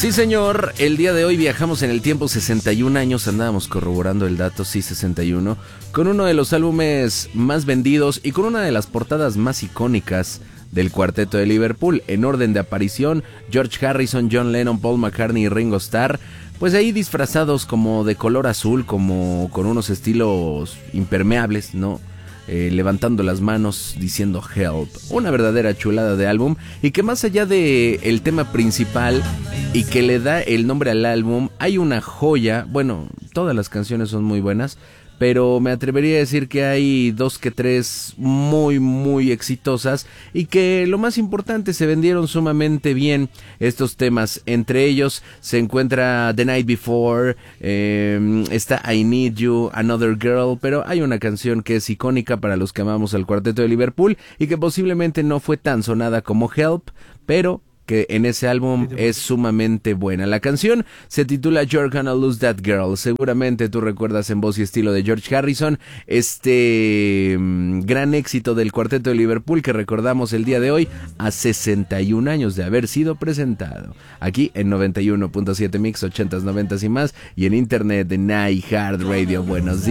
Sí, señor, el día de hoy viajamos en el tiempo 61 años, andábamos corroborando el dato, sí, 61, con uno de los álbumes más vendidos y con una de las portadas más icónicas del Cuarteto de Liverpool. En orden de aparición, George Harrison, John Lennon, Paul McCartney y Ringo Starr, pues ahí disfrazados como de color azul, como con unos estilos impermeables, ¿no? Levantando las manos diciendo help. Una verdadera chulada de álbum, y que más allá de el tema principal y que le da el nombre al álbum, hay una joya. Bueno, todas las canciones son muy buenas, pero me atrevería a decir que hay 2 que 3 muy exitosas, y que lo más importante, se vendieron sumamente bien estos temas. Entre ellos se encuentra The Night Before, está I Need You, Another Girl, pero hay una canción que es icónica para los que amamos al Cuarteto de Liverpool y que posiblemente no fue tan sonada como Help, pero que en ese álbum es sumamente buena. La canción se titula You're Gonna Lose That Girl. Seguramente tú recuerdas en voz y estilo de George Harrison este gran éxito del Cuarteto de Liverpool, que recordamos el día de hoy a 61 años de haber sido presentado. Aquí en 91.7 Mix, 80s, 90s y más, y en internet de iHeartRadio. Buenos días.